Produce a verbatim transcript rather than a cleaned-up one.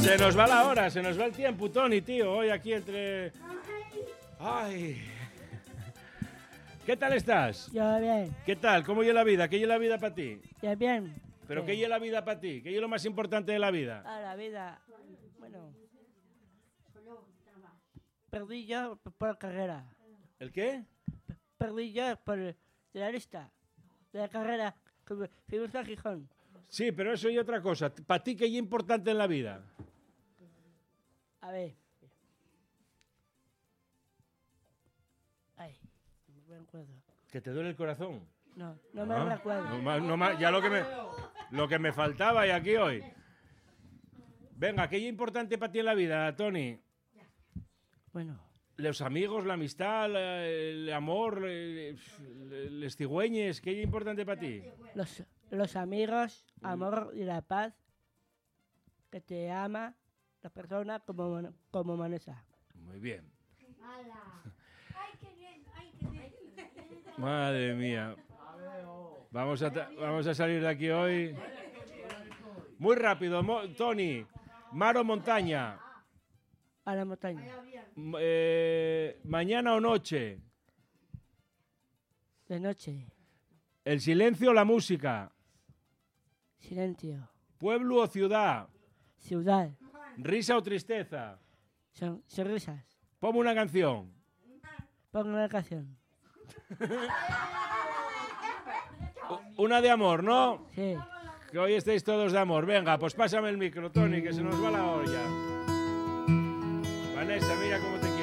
Se nos va la hora, se nos va el tiempo, Toni, tío. Hoy aquí entre... Ay... ¿Qué tal estás? Yo bien. ¿Qué tal? ¿Cómo es la vida? ¿Qué es la vida para ti? Yo bien. ¿Pero Sí. qué es la vida para ti? ¿Qué es lo más importante de la vida? A la vida. Bueno. Perdí yo por la carrera. ¿El qué? Perdí yo por de la lista. De la carrera. que Fuimos a Gijón. Sí, pero eso y otra cosa. ¿Para ti qué es importante en la vida? A ver. Ay, no me acuerdo. ¿Que te duele el corazón? No, no me Ah, recuerdo. no ma- no ma- ya lo que me, lo que me faltaba y aquí hoy. Venga, ¿qué es importante para ti en la vida, Toni? Bueno, Los amigos, la amistad, la- el amor, eh, les cigüeñes, ¿qué es importante para ti? los, los amigos, amor y la paz. Que te ama la persona como, Man- como Manesa. Muy bien. Madre mía. Vamos a, ta- vamos a salir de aquí hoy. Muy rápido, Mo- Toni. Mar o montaña. A la montaña. M- eh, mañana o noche. De noche. El silencio o la música. Silencio. Pueblo o ciudad. Ciudad. Risa o tristeza. Son, sonrisas. Ponme una canción. Pongo una canción. U- Una de amor, ¿no? Sí. Que hoy estáis todos de amor. Venga, pues pásame el micro, Toni, que se nos va la olla. Vanessa, mira cómo te